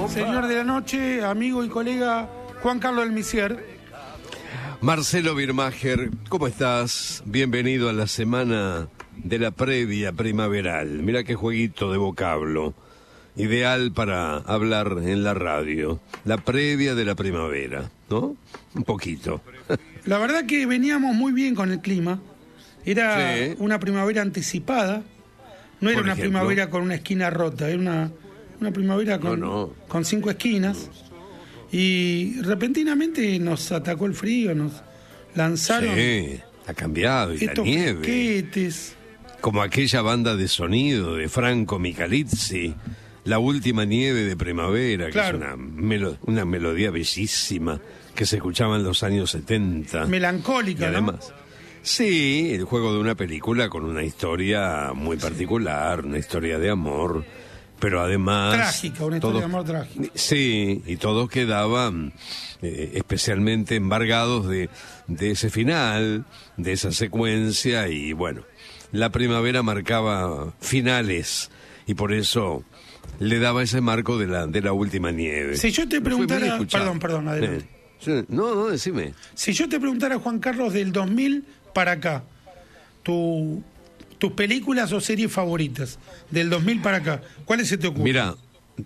Señor de la noche, amigo y colega Juan Carlos Elmisier. Marcelo Birmacher, ¿cómo estás? Bienvenido a la semana de la previa primaveral. Mirá qué jueguito de vocablo. Ideal para hablar en la radio. La previa de la primavera, ¿no? Un poquito. La verdad que veníamos muy bien con el clima. Era una primavera anticipada. No era una primavera con una esquina rota, era una primavera con 5 esquinas. Y repentinamente nos atacó el frío, nos lanzaron. Sí, ha cambiado, y la nieve. Casquetes. Como aquella banda de sonido de Franco Michalizzi, La última nieve de primavera, Claro. que es una melodía bellísima que se escuchaba en los años 70. Melancólica, Y además, ¿no? Sí, el juego de una película con una historia muy particular, una historia de amor, pero además... Trágica, una historia de amor trágica. Sí, y todos quedaban especialmente embargados de ese final, de esa secuencia, y bueno, la primavera marcaba finales, y por eso le daba ese marco de la última nieve. Si yo te preguntara... Perdón, adelante. No, decime. Si yo te preguntara, Juan Carlos, del 2000 para acá, tus películas o series favoritas del 2000 para acá, ¿cuáles se te ocurren? Mira,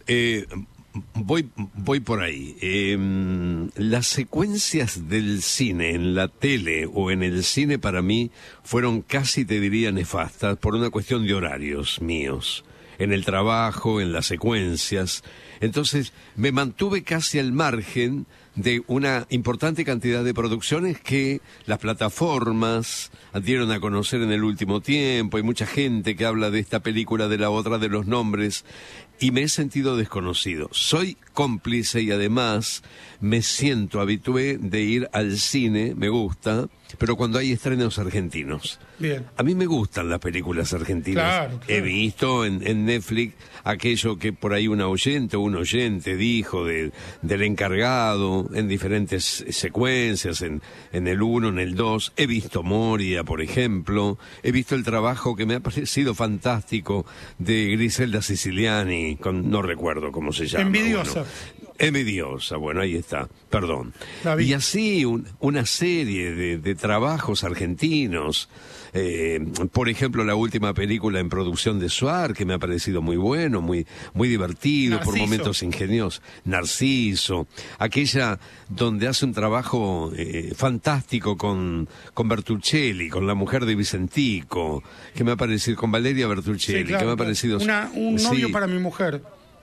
voy por ahí. Las secuencias del cine en la tele o en el cine para mí fueron casi, te diría, nefastas por una cuestión de horarios míos. En el trabajo, en las secuencias. Entonces me mantuve casi al margen de una importante cantidad de producciones que las plataformas dieron a conocer en el último tiempo. Hay mucha gente que habla de esta película, de la otra, de los nombres, y me he sentido desconocido. Soy cómplice y además me siento habitué de ir al cine, me gusta, pero cuando hay estrenos argentinos. Bien. A mí me gustan las películas argentinas. Claro. He visto en Netflix aquello que por ahí un oyente dijo del encargado en diferentes secuencias, en el 1, en el 2. He visto Moria, por ejemplo. He visto el trabajo que me ha parecido fantástico de Griselda Siciliani, no recuerdo cómo se llama. Envidiosa. Envidiosa, bueno, ahí está, perdón. David. Y así una serie de trabajos argentinos. Por ejemplo, la última película en producción de Suar, que me ha parecido muy bueno, muy divertido, Narciso. por momentos ingeniosos. Narciso, aquella donde hace un trabajo fantástico con Bertuccelli, con la mujer de Vicentico, que me ha parecido, con Valeria Bertuccelli, Sí, claro, que me ha parecido... un novio para mi mujer.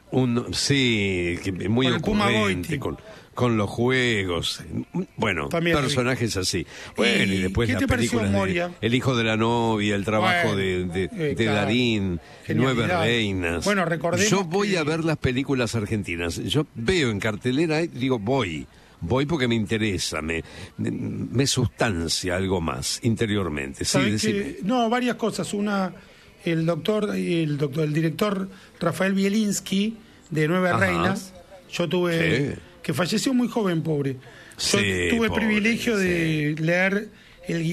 Sí, que muy ocurrente, con los juegos, bueno, También personajes así. Bueno, y después ¿qué las te pareció películas Moria? El hijo de la novia, el trabajo Bueno, de claro. Darín, Genialidad. 9 reinas. Bueno, recordemos Yo voy que- a ver las películas argentinas. Yo veo en cartelera y digo, voy porque me interesa, me sustancia algo más interiormente. Sí, ¿Sabés decime. qué? No, varias cosas. Una, el director Rafael Bielinski, de 9 Ajá. reinas. Yo tuve... Sí. Que falleció muy joven, pobre. Yo Sí, tuve el pobre, privilegio de sí. leer el